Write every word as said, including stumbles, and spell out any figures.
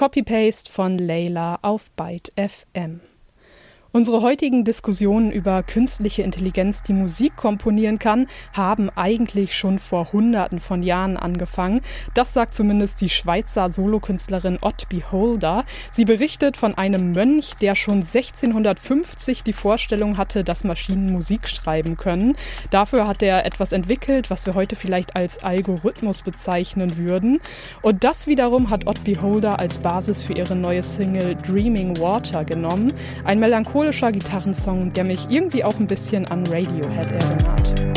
Copy-Paste von Layla auf Byte F M. Unsere heutigen Diskussionen über künstliche Intelligenz, die Musik komponieren kann, haben eigentlich schon vor Hunderten von Jahren angefangen. Das sagt zumindest die Schweizer Solokünstlerin Ott Beholder. Sie berichtet von einem Mönch, der schon sechzehnhundertfünfzig die Vorstellung hatte, dass Maschinen Musik schreiben können. Dafür hat er etwas entwickelt, was wir heute vielleicht als Algorithmus bezeichnen würden. Und das wiederum hat Ott Beholder als Basis für ihre neue Single Dreaming Water genommen. Ein melancholischer Gitarrensong, der mich irgendwie auch ein bisschen an Radiohead erinnert.